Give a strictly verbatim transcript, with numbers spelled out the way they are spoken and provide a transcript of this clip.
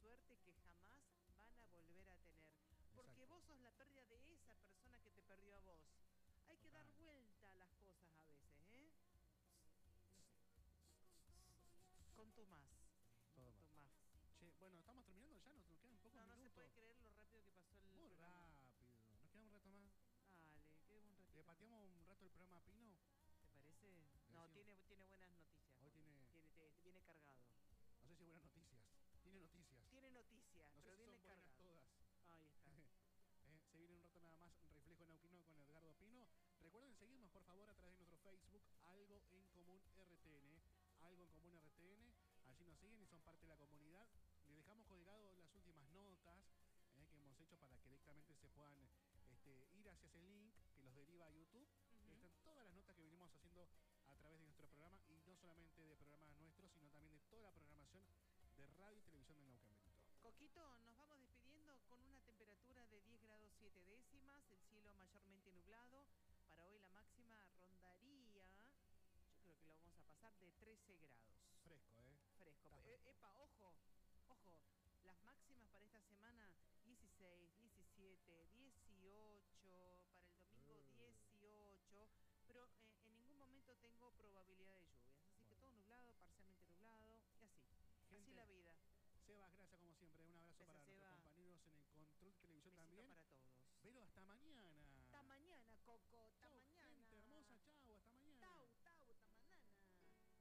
suerte que jamás van a volver a tener. Porque Exacto. vos sos la pérdida de esa persona que te perdió a vos. Hay que Total. dar vuelta a las cosas a veces, ¿eh? Con tu más. Todo Con tu más. más. Che, bueno, estamos terminando ya, nos quedan pocos No, no minutos. se puede creer lo rápido que pasó el Muy programa. rápido. ¿Nos queda un rato más? Dale, quedemos un ratito. ¿Le pateamos un rato el programa a Pino? ¿Te parece? Le No, decimos. tiene, tiene buenas noticias. Hoy tiene- tiene te- Viene cargado. No sé si buenas noticias. Tiene noticias. Tiene noticias, No sé pero si viene son buenas cargado. todas. Ahí está. Eh, se viene un rato nada más Reflejo Neuquino con Edgardo Pino. Recuerden seguirnos por favor a través de nuestro Facebook, Algo en Común R T N. Algo en Común R T N. Allí nos siguen y son parte de la comunidad. Les dejamos colgado las últimas notas eh, que hemos hecho para que directamente se puedan este, ir hacia ese link que los deriva a YouTube. Uh-huh. Están todas las notas que venimos haciendo a través de nuestro programa y no solamente de programas nuestros, sino también de toda la programación de radio y televisión de Neuquén Benito. Coquito, nos vamos despidiendo con una temperatura de diez grados siete décimas, el cielo mayormente nublado. Para hoy la máxima rondaría, yo creo que lo vamos a pasar de trece grados. Fresco, ¿eh? Fresco. Está fresco. Eh, epa, ojo, ojo, las máximas para esta semana, dieciséis, diecisiete, dieciocho, para el domingo Uh. dieciocho, pero eh, en ningún momento tengo probabilidad de lluvias, así Bueno. que todo nublado, parcialmente nublado, y así, Gente, así la vida. Sebas, gracias como siempre. Un abrazo Gracias, para Seba. nuestros compañeros en el control de televisión Besito también. para todos. Pero hasta mañana. Hasta mañana, Coco. Hasta Chau, mañana.